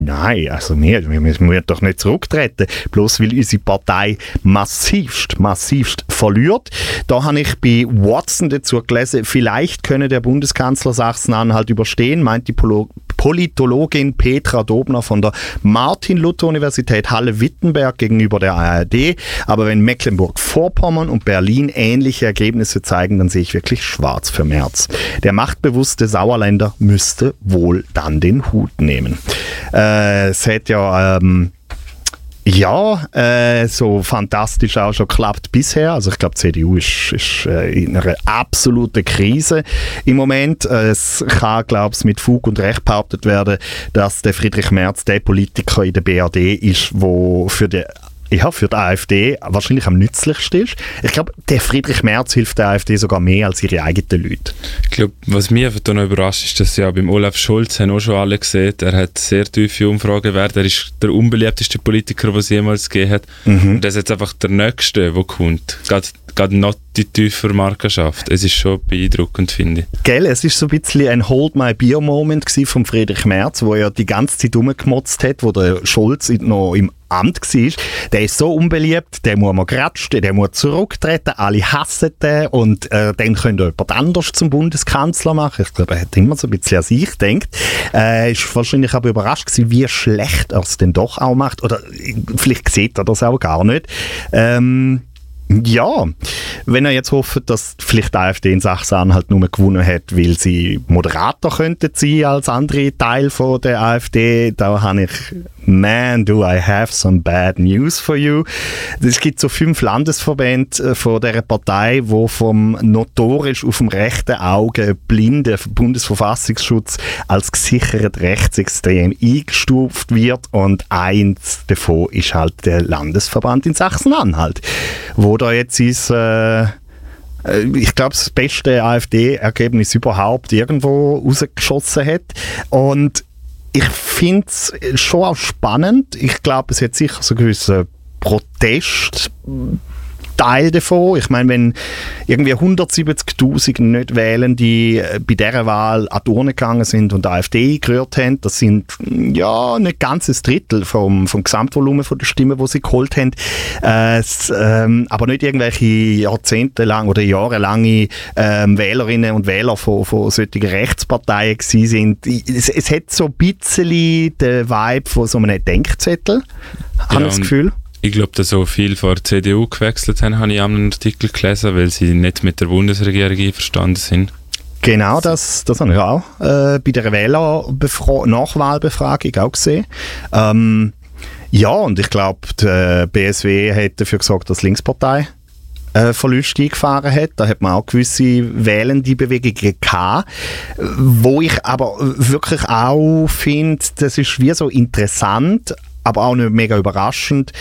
Nein, also wir müssen doch nicht zurücktreten, bloß weil unsere Partei massivst verliert. Da habe ich bei Watson dazu gelesen, vielleicht könne der Bundeskanzler Sachsen-Anhalt überstehen, meint die Politologin Petra Dobner von der Martin-Luther-Universität Halle-Wittenberg gegenüber der ARD. Aber wenn Mecklenburg-Vorpommern und Berlin ähnliche Ergebnisse zeigen, dann sehe ich wirklich schwarz für Merz. Der machtbewusste Sauerländer müsste wohl dann den Hut nehmen. Es hat ja so fantastisch auch schon geklappt bisher. Also ich glaube, die CDU ist in einer absoluten Krise im Moment. Es kann, glaube ich, mit Fug und Recht behauptet werden, dass der Friedrich Merz der Politiker in der BRD ist, der für die AfD wahrscheinlich am nützlichsten ist. Ich glaube, der Friedrich Merz hilft der AfD sogar mehr als ihre eigenen Leute. Ich glaube, was mich einfach noch überrascht, ist, dass ja beim Olaf Scholz haben auch schon alle gesehen, er hat sehr tiefe Umfragewerte, er ist der unbeliebteste Politiker, den es jemals gegeben hat. Und das ist jetzt einfach der Nächste, der kommt. Gerade noch die tiefere Markenschaft. Es ist schon beeindruckend, finde ich. Gell, es war so ein bisschen ein Hold-my-beer-Moment von Friedrich Merz, wo er die ganze Zeit rumgemotzt hat, wo der Scholz noch im Amt war. Der ist so unbeliebt, der muss man gratschen, der muss zurücktreten, alle hassen den und dann könnte jemand anders zum Bundeskanzler machen. Ich glaube, er hat immer so ein bisschen an sich gedacht. Er war wahrscheinlich aber überrascht gewesen, wie schlecht er es denn doch auch macht. Oder vielleicht sieht er das auch gar nicht. Ja, wenn er jetzt hofft, dass vielleicht die AfD in Sachsen-Anhalt nur gewonnen hat, weil sie moderater könnten sein als andere Teile von der AfD, da habe ich «Man, do I have some bad news for you». Es gibt so 5 Landesverbände von dieser Partei, die vom notorisch auf dem rechten Auge blinden Bundesverfassungsschutz als gesichert rechtsextrem eingestuft wird, und eins davon ist halt der Landesverband in Sachsen-Anhalt, wo da jetzt ist, ich glaube, das beste AfD-Ergebnis überhaupt irgendwo rausgeschossen hat. Und ich finde es schon auch spannend. Ich glaube, es hat sicher so einen gewissen Protest Teil davon. Ich meine, wenn irgendwie 170'000 nicht wählen, die bei dieser Wahl an die Urne gegangen sind und die AfD gerührt haben, das sind ja nicht ganz ein Drittel vom Gesamtvolumen der Stimmen, die sie geholt haben. Aber nicht irgendwelche jahrzehntelang oder jahrelange Wählerinnen und Wähler von solchen Rechtsparteien gewesen sind. Es hat so ein bisschen den Vibe von so einem Denkzettel, habe ich das Gefühl. Ich glaube, dass so viele von der CDU gewechselt haben, habe ich einen Artikel gelesen, weil sie nicht mit der Bundesregierung einverstanden sind. Genau, das habe ich auch bei der Nachwahlbefragung auch gesehen. Ja, und ich glaube, die BSW hat dafür gesorgt, dass die Linkspartei Verluste eingefahren hat. Da hat man auch gewisse wählende Bewegungen gehabt, wo ich aber wirklich auch finde, das ist wie so interessant, aber auch nicht mega überraschend.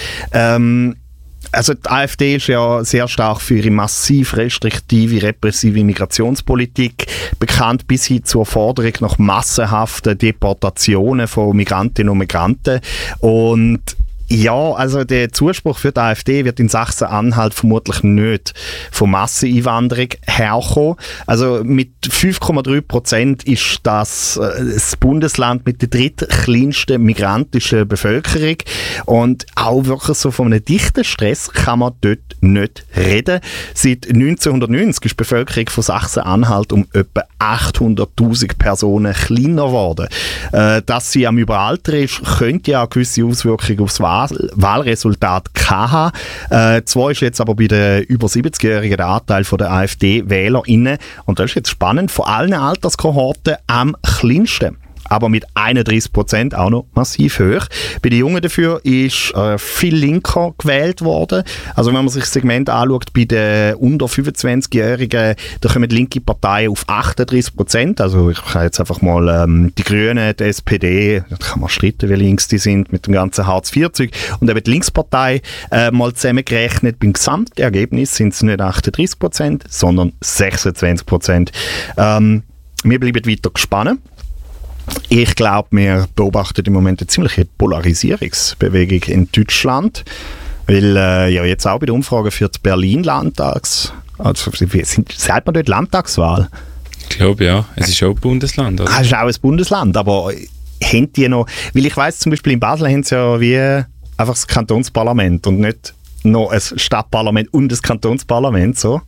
Also die AfD ist ja sehr stark für ihre massiv restriktive, repressive Migrationspolitik bekannt, bis hin zur Forderung nach massenhaften Deportationen von Migrantinnen und Migranten. Und ja, also der Zuspruch für die AfD wird in Sachsen-Anhalt vermutlich nicht von Masseneinwanderung herkommen. Also mit 5,3% ist das Bundesland mit der drittkleinsten migrantischen Bevölkerung. Und auch wirklich so von einem dichten Stress kann man dort nicht reden. Seit 1990 ist die Bevölkerung von Sachsen-Anhalt um etwa 800'000 Personen kleiner geworden. Dass sie am Überalter ist, könnte ja eine gewisse Auswirkungen aufs Wahlresultat haben. Zwar ist jetzt aber bei den über 70-Jährigen der Anteil der AfD-WählerInnen, und das ist jetzt spannend, von allen Alterskohorten am kleinsten. Aber mit 31% auch noch massiv hoch. Bei den Jungen dafür ist viel linker gewählt worden. Also wenn man sich das Segment anschaut, bei den unter 25-Jährigen, da kommen linke Parteien auf 38%. Also ich kann jetzt einfach mal die Grünen, die SPD, da kann man streiten, wie links die sind, mit dem ganzen Hartz-IV-Zeug. Und eben die Linkspartei mal zusammengerechnet, beim Gesamtergebnis sind es nicht 38%, sondern 26%. Wir bleiben weiter gespannt. Ich glaube, wir beobachten im Moment eine ziemliche Polarisierungsbewegung in Deutschland, weil ja jetzt auch bei der Umfrage für die Berlin-Landtags, also sagt man dort Landtagswahl? Ich glaube ja, es ist auch ein Bundesland, oder? Es ist auch ein Bundesland, aber haben die noch, weil ich weiss, zum Beispiel in Basel haben sie ja wie einfach das Kantonsparlament und nicht noch ein Stadtparlament und das Kantonsparlament, so.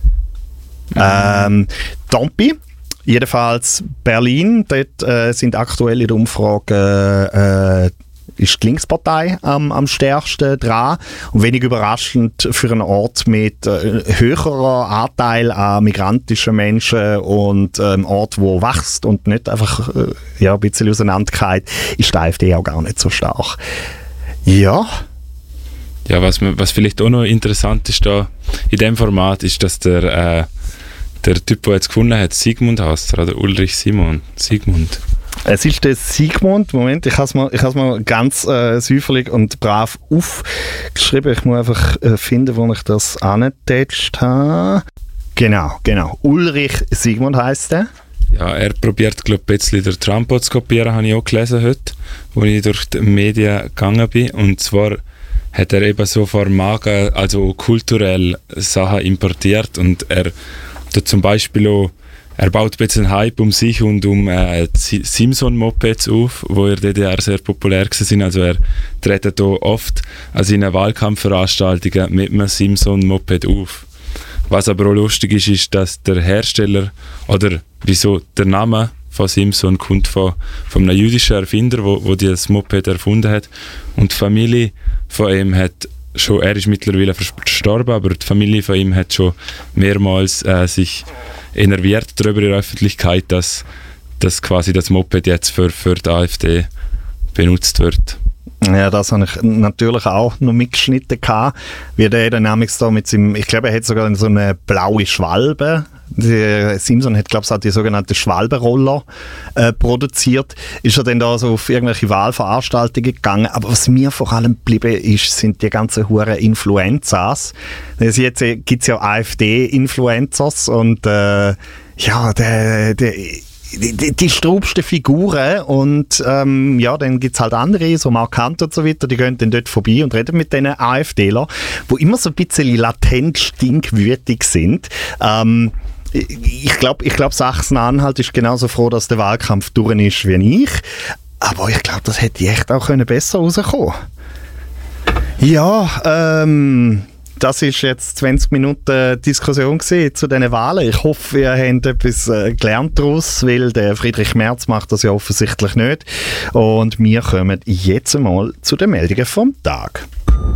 Tampi, jedenfalls Berlin, dort sind aktuell in der Umfrage ist die Linkspartei am stärksten dran und wenig überraschend für einen Ort mit höherer Anteil an migrantischen Menschen und ein Ort, wo wächst und nicht einfach ein bisschen auseinandergeht, ist die AfD auch gar nicht so stark. Ja. Ja, was vielleicht auch noch interessant ist da in diesem Format, ist, dass der Typ, der jetzt gewonnen hat, Sigmund heißt er, oder Ulrich Sigmund. Es ist der Sigmund. Moment, ich habe es mal ganz säuferlich und brav aufgeschrieben. Ich muss einfach finden, wo ich das angetatscht habe. Genau. Ulrich Sigmund heisst er. Ja, er probiert, glaube ich, ein bisschen den Trump zu kopieren, habe ich auch gelesen heute, als ich durch die Medien gegangen bin. Und zwar hat er eben so Formagen, also kulturell Sachen importiert und er tut zum Beispiel auch, er baut ein bisschen Hype um sich und um Simson-Mopeds auf, die in der DDR sehr populär waren. Also er tritt hier oft an seinen Wahlkampfveranstaltungen mit einem Simson-Moped auf. Was aber auch lustig ist, dass der Hersteller, oder wieso der Name von Simson kommt von einem jüdischen Erfinder, der dieses Moped erfunden hat. Und die Familie von ihm hat schon, er ist mittlerweile verstorben, aber die Familie von ihm hat schon mehrmals sich enerviert darüber in der Öffentlichkeit, dass quasi das Moped jetzt für die AfD benutzt wird. Ja, das habe ich natürlich auch noch mitgeschnitten gehabt, wie der Dynamics da mit seinem, ich glaube, er hat sogar so eine blaue Schwalbe. Simson hat, glaube ich, auch die sogenannten Schwalbenroller produziert. Ist er dann da so auf irgendwelche Wahlveranstaltungen gegangen. Aber was mir vor allem geblieben ist, sind die ganzen huren Influencers. Jetzt gibt es ja AfD-Influencers und die straubsten Figuren und dann gibt es halt andere, so Mark Kant und so weiter, die gehen dann dort vorbei und reden mit diesen AfDler, die immer so ein bisschen latent stinkwütig sind. Ich glaube, Sachsen-Anhalt ist genauso froh, dass der Wahlkampf durch ist wie ich, aber ich glaube, das hätte echt auch besser rauskommen können. Ja, das ist jetzt 20 Minuten Diskussion zu diesen Wahlen. Ich hoffe, ihr habt etwas gelernt daraus, weil der Friedrich Merz macht das ja offensichtlich nicht. Und wir kommen jetzt einmal zu den Meldungen vom Tag.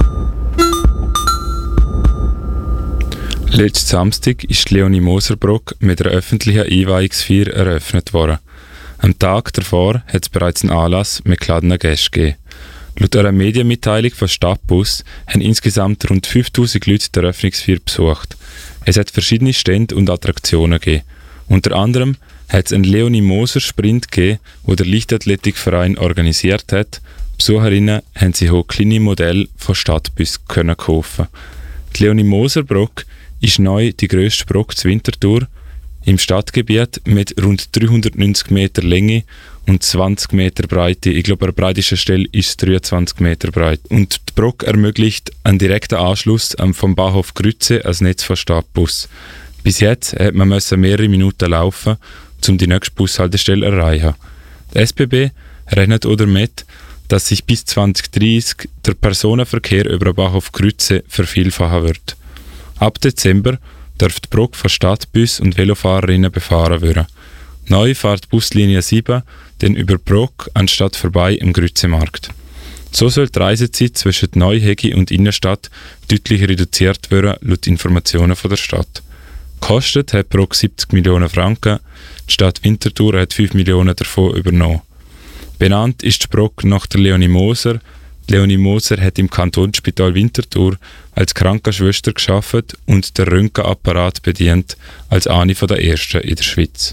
Letzten Samstag ist Leonie Moser-Brock mit einer öffentlichen Einweihungsfeier eröffnet worden. Am Tag davor hat es bereits einen Anlass mit geladenen Gästen gegeben. Laut einer Medienmitteilung von Stadtbus haben insgesamt rund 5000 Leute die Eröffnungsfeier besucht. Es hat verschiedene Stände und Attraktionen gegeben. Unter anderem hat es einen Leonie Moser Sprint gegeben, den der Leichtathletikverein organisiert hat. Besucherinnen haben sich auch kleine Modelle von Stadtbus kaufen. Die Leonie Moser-Brock ist neu die grösste Brock zu Winterthur im Stadtgebiet mit rund 390 Meter Länge und 20 Meter Breite. Ich glaube, an der breitesten Stelle ist es 23 Meter breit. Und die Brock ermöglicht einen direkten Anschluss vom Bahnhof Grütze als Netz von Stadtbus. Bis jetzt hat man mehrere Minuten laufen, um die nächste Bushaltestelle zu erreichen. Die SBB rechnet auch damit, dass sich bis 2030 der Personenverkehr über den Bahnhof Grütze vervielfachen wird. Ab Dezember darf die Brock von Stadtbus und Velofahrerinnen befahren werden. Neu fährt Buslinie 7 dann über Brock anstatt vorbei im Grützemarkt. So soll die Reisezeit zwischen Neuhegi und Innenstadt deutlich reduziert werden, laut Informationen von der Stadt. Gekostet hat Brock 70 Millionen Franken, die Stadt Winterthur hat 5 Millionen davon übernommen. Benannt ist die Brock nach der Leonie Moser. Leonie Moser hat im Kantonsspital Winterthur als Krankenschwester gearbeitet und den Röntgenapparat bedient als eine der ersten in der Schweiz.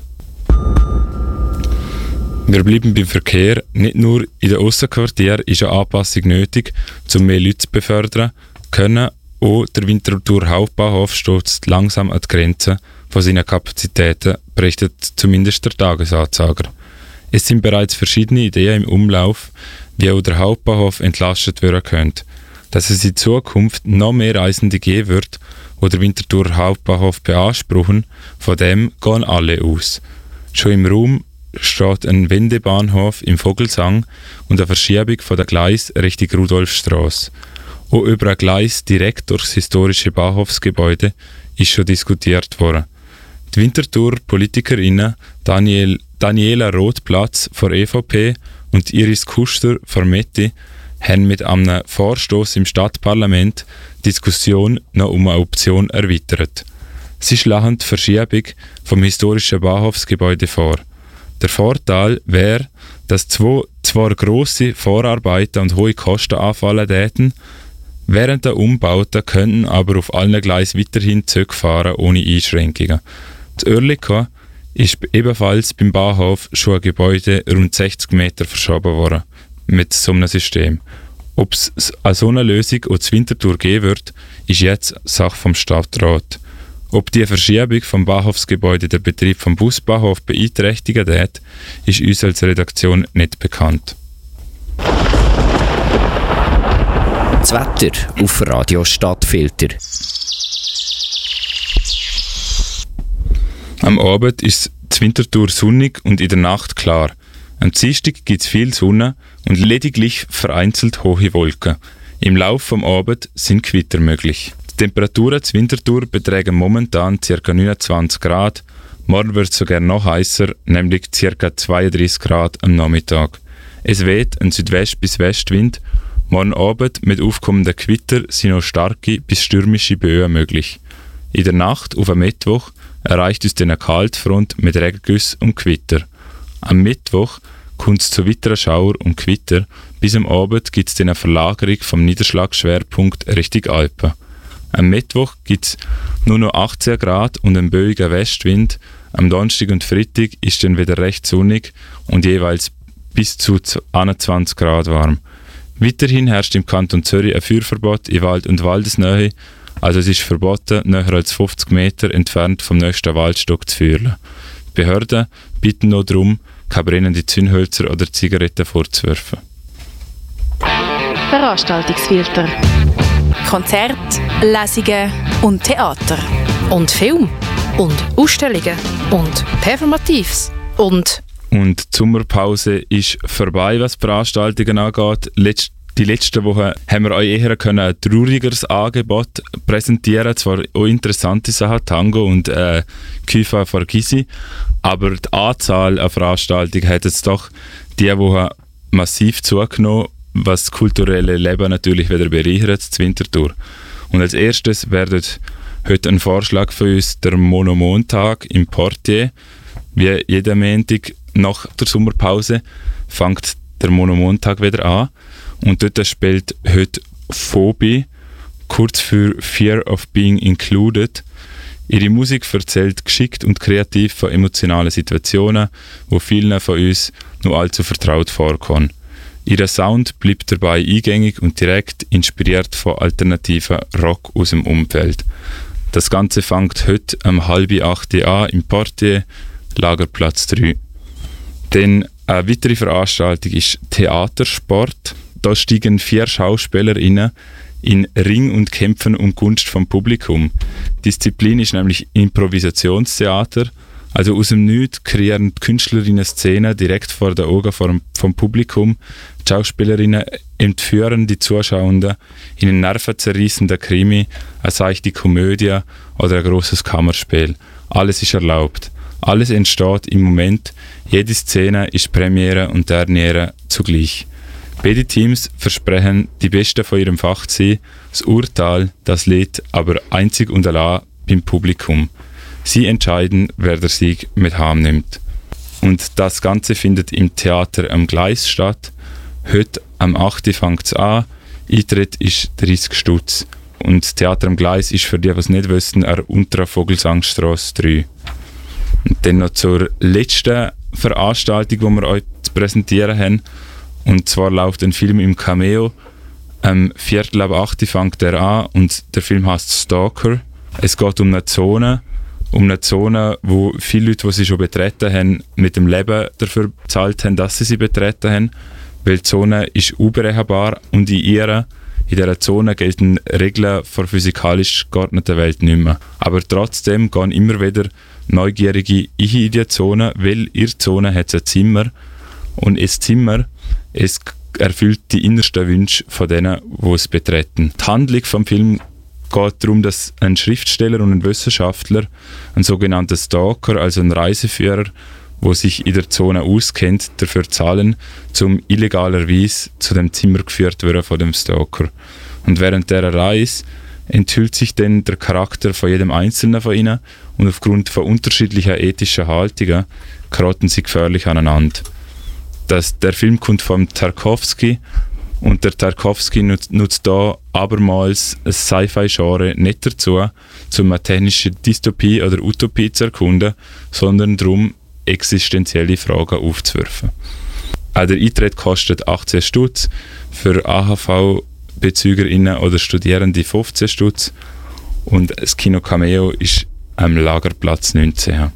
Wir bleiben beim Verkehr. Nicht nur in den Aussenquartieren ist eine Anpassung nötig, um mehr Leute zu befördern, können auch der Winterthur Hauptbahnhof stößt langsam an die Grenzen von seinen Kapazitäten, berichtet zumindest der Tagesanzeiger. Es sind bereits verschiedene Ideen im Umlauf, wie auch der Hauptbahnhof entlastet werden könnte. Dass es in Zukunft noch mehr Reisende geben wird, die der Winterthur Hauptbahnhof beanspruchen, von dem gehen alle aus. Schon im Raum steht ein Wendebahnhof im Vogelsang und eine Verschiebung von der Gleis Richtung Rudolfstrasse. Auch über ein Gleis direkt durchs historische Bahnhofsgebäude ist schon diskutiert worden. Die Winterthur-PolitikerInnen Daniela Rothplatz von EVP und Iris Kuster von Metti haben mit einem Vorstoß im Stadtparlament die Diskussion noch um eine Option erweitert. Sie schlagen die Verschiebung vom historischen Bahnhofsgebäude vor. Der Vorteil wäre, dass zwar grosse Vorarbeiten und hohe Kosten anfallen täten, während der Umbauten könnten aber auf allen Gleisen weiterhin Züge fahren ohne Einschränkungen. Das Oerlikon ist ebenfalls beim Bahnhof schon ein Gebäude rund 60 Meter verschoben worden mit so einem System. Ob es eine so eine Lösung auch zu Winterthur geben wird, ist jetzt Sache vom Stadtrat. Ob die Verschiebung vom Bahnhofsgebäude den Betrieb vom Busbahnhof beeinträchtigen wird, ist uns als Redaktion nicht bekannt. Das Wetter auf Radio Stadtfilter. Am Abend ist es Winterthur sonnig und in der Nacht klar. Am Dienstag gibt es viel Sonne und lediglich vereinzelt hohe Wolken. Im Laufe des Abends sind Gewitter möglich. Die Temperaturen zu Winterthur betragen momentan ca. 29 Grad. Morgen wird es sogar noch heißer, nämlich ca. 32 Grad am Nachmittag. Es weht ein Südwest- bis Westwind. Morgen Abend mit aufkommenden Gewitter sind noch starke bis stürmische Böen möglich. In der Nacht auf am Mittwoch erreicht uns dann eine Kaltfront mit Regengüssen und Gewitter. Am Mittwoch kommt es zu weiteren Schauer und Gewitter. Bis am Abend gibt es dann eine Verlagerung vom Niederschlagsschwerpunkt Richtung Alpen. Am Mittwoch gibt es nur noch 18 Grad und einen böigen Westwind. Am Donnerstag und Freitag ist dann wieder recht sonnig und jeweils bis zu 21 Grad warm. Weiterhin herrscht im Kanton Zürich ein Feuerverbot in Wald und Waldesnähe, also es ist verboten, näher als 50 Meter entfernt vom nächsten Waldstock zu feuern. Die Behörden bitten noch darum, keine brennende Zündhölzer oder Zigaretten vorzuwerfen. Veranstaltungsfilter. Konzerte, Lesungen und Theater. Und Film. Und Ausstellungen. Und Performatives. Und die Sommerpause ist vorbei, was die Veranstaltungen angeht. Die letzten Wochen haben wir euch eher ein traurigeres Angebot präsentieren. Zwar auch interessante Sachen, Tango und Kypha Farkisi, aber die Anzahl an Veranstaltungen hat jetzt doch diese Woche massiv zugenommen, was das kulturelle Leben natürlich wieder bereichert, zu Winterthur. Und als erstes wird heute ein Vorschlag von uns der Monomontag im Portier. Wie jeden Montag nach der Sommerpause fängt der Monomontag wieder an. Und dort spielt heute Phobie, kurz für Fear of Being Included. Ihre Musik erzählt geschickt und kreativ von emotionalen Situationen, die vielen von uns noch allzu vertraut vorkommen. Ihr Sound bleibt dabei eingängig und direkt inspiriert von alternativen Rock aus dem Umfeld. Das Ganze fängt heute um 7:30 an im Portier, Lagerplatz 3. Dann eine weitere Veranstaltung ist Theatersport. Da steigen 4 SchauspielerInnen in Ring und kämpfen um Gunst vom Publikum. Die Disziplin ist nämlich Improvisationstheater. Also aus dem Nichts kreieren die Künstlerinnen Szenen direkt vor den Augen vom Publikum. Die Schauspielerinnen entführen die Zuschauenden in einen nervenzerreißenden Krimi, eine seichte Komödie oder ein grosses Kammerspiel. Alles ist erlaubt. Alles entsteht im Moment. Jede Szene ist Premiere und Derniere zugleich. Beide Teams versprechen, die Besten von ihrem Fach zu sein. Das Urteil, das liegt aber einzig und allein beim Publikum. Sie entscheiden, wer der Sieg mit heimnimmt. Und das Ganze findet im Theater am Gleis statt. Heute am 8. fängt es an. Eintritt ist 30 Stutz. Und das Theater am Gleis ist für die, die es nicht wissen, an der Unteren Vogelsangstrasse 3. Und dann noch zur letzten Veranstaltung, die wir euch zu präsentieren haben. Und zwar läuft ein Film im Cameo. Am 7:45 fängt er an und der Film heißt Stalker. Es geht um eine Zone, wo viele Leute, die sie schon betreten haben, mit dem Leben dafür bezahlt haben, dass sie betreten haben. Weil die Zone ist unberechenbar und in dieser Zone gelten Regeln der physikalisch geordneten Welt nicht mehr. Aber trotzdem gehen immer wieder Neugierige in die Zone, weil in der Zone hat es ein Zimmer und das Zimmer es erfüllt die innersten Wünsche von denen, die es betreten. Die Handlung vom Film geht darum, dass ein Schriftsteller und ein Wissenschaftler, ein sogenannter Stalker, also ein Reiseführer, der sich in der Zone auskennt, dafür zahlen, um illegalerweise zu dem Zimmer geführt zu werden von dem Stalker. Und während dieser Reise enthüllt sich dann der Charakter von jedem Einzelnen von ihnen und aufgrund von unterschiedlicher ethischer Haltungen geraten sie gefährlich aneinander. Der Film kommt von Tarkovsky und der Tarkovsky nutzt hier abermals ein Sci-Fi-Genre nicht dazu, um eine technische Dystopie oder Utopie zu erkunden, sondern darum, existenzielle Fragen aufzuwerfen. Auch der Eintritt kostet 18 Stutz, für AHV-BezügerInnen oder Studierende 15 Stutz und das Kino Cameo ist am Lagerplatz 19.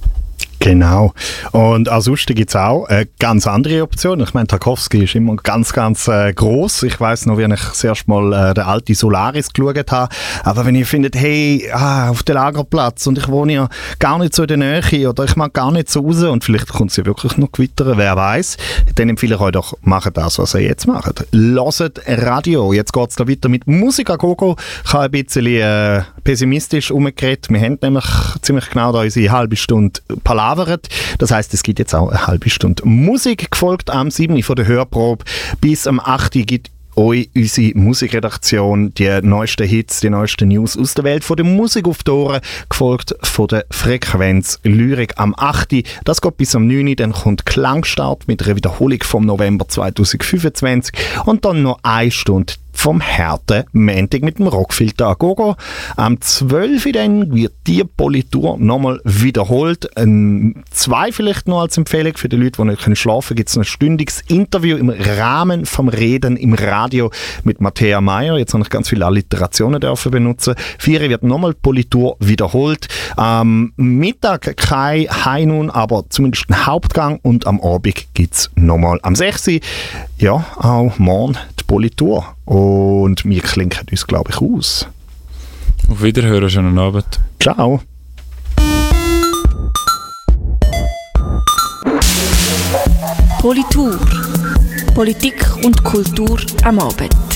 Genau. Und ansonsten gibt es auch eine ganz andere Option. Ich meine, Tarkovsky ist immer ganz, ganz gross. Ich weiss noch, wie ich das erste Mal den alten Solaris geschaut habe. Aber wenn ihr findet, hey, auf dem Lagerplatz und ich wohne ja gar nicht so in der Nähe oder ich mag gar nicht so raus und vielleicht kommt es ja wirklich noch gewittern, wer weiß, dann empfehle ich euch doch, macht das, was ihr jetzt macht. Hört Radio. Jetzt geht es da weiter mit Musik a Gogo. Ich habe ein bisschen pessimistisch umgeredet. Wir haben nämlich ziemlich genau da unsere halbe Stunde Palaver. Das heisst, es gibt jetzt auch eine halbe Stunde Musik, gefolgt am 7. von der Hörprobe. Bis am 8. gibt euch unsere Musikredaktion die neuesten Hits, die neuesten News aus der Welt von der Musik auf die Ohren, gefolgt von der Frequenz Lyrik am 8. Das geht bis am 9. Dann kommt Klangstart mit einer Wiederholung vom November 2025 und dann noch 1 Stunde vom harten Montag mit dem Rockfilter a Gogo. Am 12. dann wird die Politur nochmal wiederholt. 2 vielleicht noch als Empfehlung für die Leute, die nicht schlafen können, gibt es ein stündiges Interview im Rahmen vom Reden im Radio mit Matthäa Meyer. Jetzt habe ich ganz viele Alliterationen dürfen benutzen. 4 wird nochmal Politur wiederholt. Am Mittag kein Heinun, aber zumindest ein Hauptgang und am Abend gibt es nochmal am 6. Ja, auch morgen die Politur. Und wir klinken uns, glaube ich, aus. Auf Wiederhören, schönen Abend. Ciao. Politur. Politik und Kultur am Abend.